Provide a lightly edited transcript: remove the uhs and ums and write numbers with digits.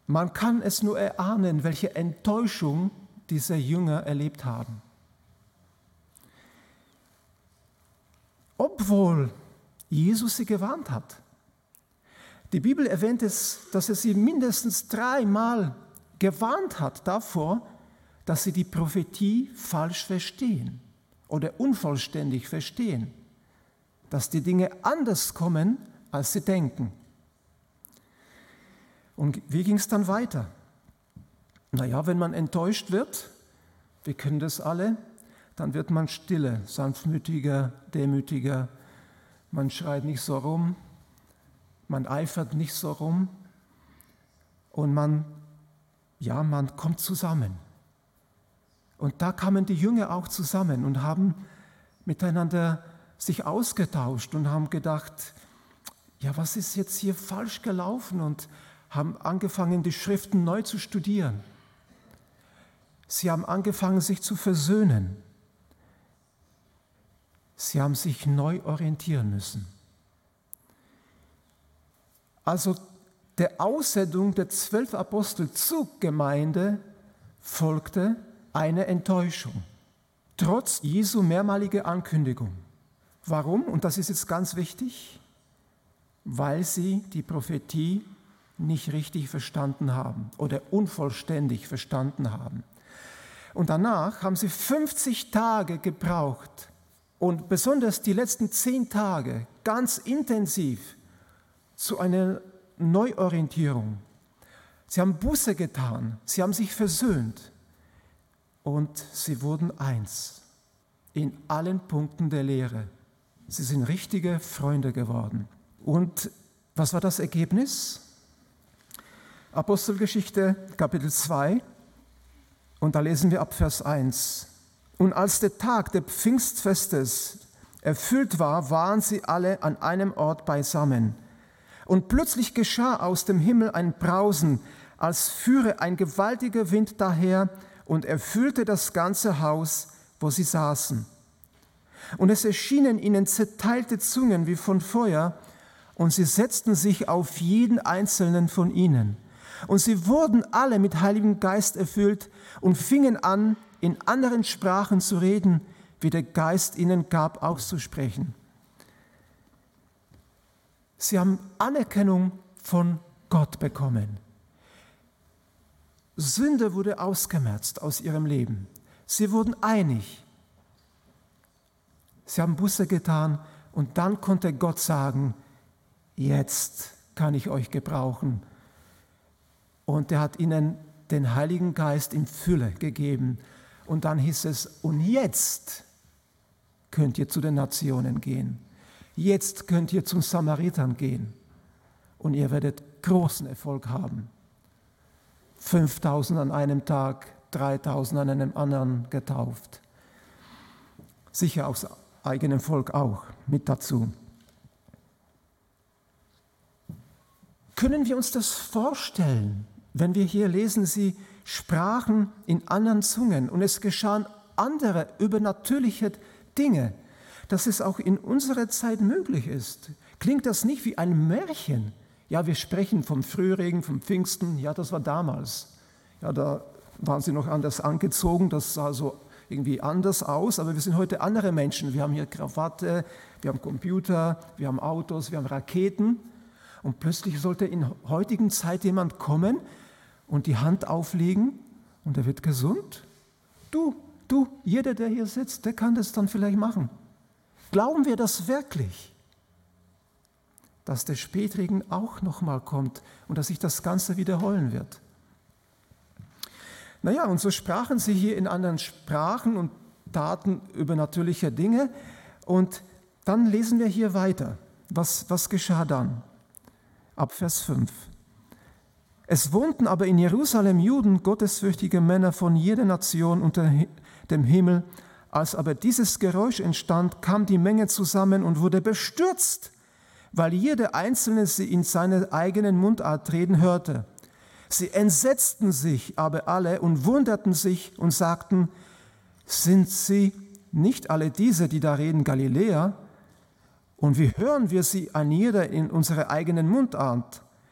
Man kann es nur erahnen, welche Enttäuschung diese Jünger erlebt haben. Obwohl Jesus sie gewarnt hat. Die Bibel erwähnt es, dass er sie mindestens 3-mal gewarnt hat davor, dass sie die Prophetie falsch verstehen oder unvollständig verstehen, dass die Dinge anders kommen, als sie denken. Und wie ging es dann weiter? Naja, wenn man enttäuscht wird, wir kennen das alle, dann wird man stille, sanftmütiger, demütiger, man schreit nicht so rum, man eifert nicht so rum und man kommt zusammen. Und da kamen die Jünger auch zusammen und haben miteinander sich ausgetauscht und haben gedacht, ja, was ist jetzt hier falsch gelaufen? Und haben angefangen, die Schriften neu zu studieren. Sie haben angefangen, sich zu versöhnen. Sie haben sich neu orientieren müssen. Also der Aussendung der 12 Apostel zur Gemeinde folgte eine Enttäuschung, trotz Jesu mehrmaliger Ankündigung. Warum? Und das ist jetzt ganz wichtig, weil sie die Prophetie nicht richtig verstanden haben oder unvollständig verstanden haben. Und danach haben sie 50 Tage gebraucht und besonders die letzten 10 Tage ganz intensiv zu einer Neuorientierung. Sie haben Buße getan, sie haben sich versöhnt und sie wurden eins in allen Punkten der Lehre. Sie sind richtige Freunde geworden. Und was war das Ergebnis? Apostelgeschichte, Kapitel 2, und da lesen wir ab Vers 1. Und als der Tag des Pfingstfestes erfüllt war, waren sie alle an einem Ort beisammen. Und plötzlich geschah aus dem Himmel ein Brausen, als führe ein gewaltiger Wind daher und erfüllte das ganze Haus, wo sie saßen. Und es erschienen ihnen zerteilte Zungen wie von Feuer, und sie setzten sich auf jeden einzelnen von ihnen. Und sie wurden alle mit Heiligem Geist erfüllt und fingen an, in anderen Sprachen zu reden, wie der Geist ihnen gab, auszusprechen. Sie haben Anerkennung von Gott bekommen. Sünde wurde ausgemerzt aus ihrem Leben. Sie wurden einig. Sie haben Buße getan und dann konnte Gott sagen, jetzt kann ich euch gebrauchen. Und er hat ihnen den Heiligen Geist in Fülle gegeben. Und dann hieß es, und jetzt könnt ihr zu den Nationen gehen. Jetzt könnt ihr zum Samaritern gehen. Und ihr werdet großen Erfolg haben. 5.000 an einem Tag, 3.000 an einem anderen getauft. Sicher aus eigenem Volk auch mit dazu. Können wir uns das vorstellen, wenn wir hier lesen, sie sprachen in anderen Zungen und es geschahen andere übernatürliche Dinge, dass es auch in unserer Zeit möglich ist? Klingt das nicht wie ein Märchen? Ja, wir sprechen vom Frühregen, vom Pfingsten, ja, das war damals. Ja, da waren sie noch anders angezogen, das sah so irgendwie anders aus, aber wir sind heute andere Menschen. Wir haben hier Krawatte, wir haben Computer, wir haben Autos, wir haben Raketen. Und plötzlich sollte in heutigen Zeit jemand kommen und die Hand auflegen und er wird gesund. Du, jeder, der hier sitzt, der kann das dann vielleicht machen. Glauben wir das wirklich, dass der Spätregen auch nochmal kommt und dass sich das Ganze wiederholen wird? Naja, und so sprachen sie hier in anderen Sprachen und taten übernatürliche Dinge. Und dann lesen wir hier weiter. Was geschah dann? Ab Vers 5. Es wohnten aber in Jerusalem Juden, gottesfürchtige Männer von jeder Nation unter dem Himmel. Als aber dieses Geräusch entstand, kam die Menge zusammen und wurde bestürzt, weil jeder Einzelne sie in seiner eigenen Mundart reden hörte. Sie entsetzten sich aber alle und wunderten sich und sagten, sind sie nicht alle diese, die da reden, Galiläer? Und wie hören wir sie an jeder in unserer eigenen Mundart?